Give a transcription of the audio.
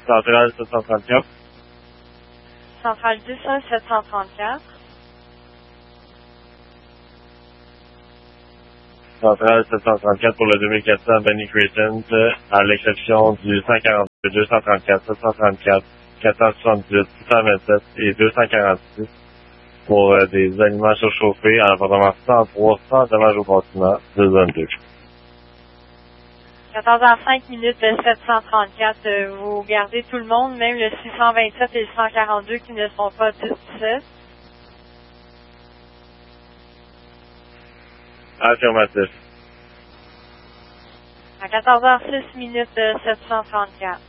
Centrale 734. Centrale 10 734. Centrale 734 pour le 2400 Benny Crescent, à l'exception du 142, 234, 734, 478, 627 et 246 pour des aliments surchauffés en appartement 103 sans dommage au bâtiment de zone 2. 14h05 minutes 734, vous gardez tout le monde, même le 627 et le 142 qui ne sont pas 10-17. Affirmatif. À 14h06 minutes 734.